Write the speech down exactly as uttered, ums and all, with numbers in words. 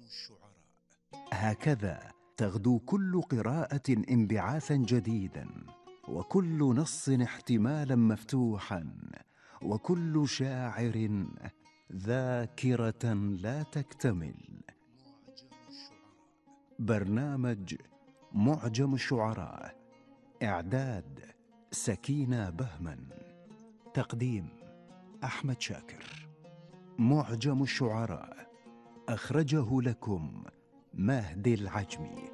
هكذا تغدو كل قراءة انبعاثا جديدا، وكل نص احتمالا مفتوحا، وكل شاعر ذاكرة لا تكتمل. برنامج معجم الشعراء، إعداد سكينة بهمن، تقديم أحمد شاكر. معجم الشعراء أخرجه لكم مهدي العجمي.